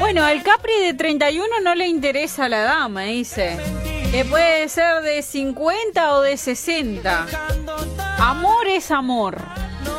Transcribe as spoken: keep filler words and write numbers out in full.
Bueno, al Capri de treinta y uno no le interesa la edad, me dice. Que puede ser de cincuenta o de sesenta. Amor es amor.